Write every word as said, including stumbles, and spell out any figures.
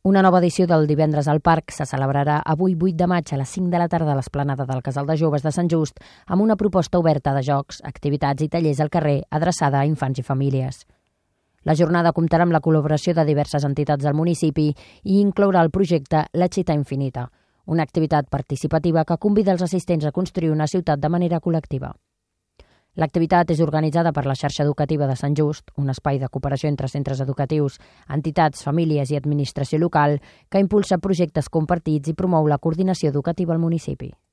Una nova edició del Divendres al Parc se celebrarà avui vuit de maig a les cinc de la tarda a l'esplanada del Casal de Joves de Sant Just amb una proposta oberta de jocs, activitats i tallers al carrer adreçada a infants i famílies. La jornada comptarà amb la col·laboració de diverses entitats del municipi i inclourà el projecte La Città Infinita, una activitat participativa que convida els assistents a construir una ciutat de manera col·lectiva. L'activitat és organitzada per la xarxa educativa de Sant Just, un espai de cooperació entre centres educatius, entitats, famílies i administració local que impulsa projectes compartits i promou la coordinació educativa al municipi.